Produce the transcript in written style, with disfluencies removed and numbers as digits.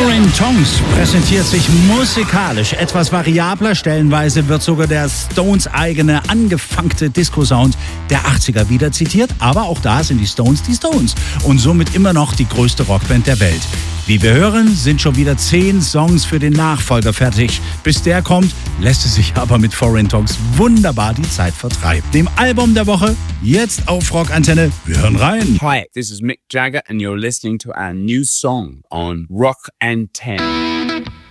Foreign Tongues präsentiert sich musikalisch etwas variabler. Stellenweise wird sogar der Stones eigene angefangte Disco-Sound der 80er wieder zitiert. Aber auch da sind die Stones und somit immer noch die größte Rockband der Welt. Wie wir hören, sind schon wieder 10 Songs für den Nachfolger fertig. Bis der kommt, lässt es sich aber mit Foreign Tongues wunderbar die Zeit vertreiben. Dem Album der Woche, jetzt auf Rockantenne. Wir hören rein. Hi, this is Mick Jagger and you're listening to our new song on Rock Antenne.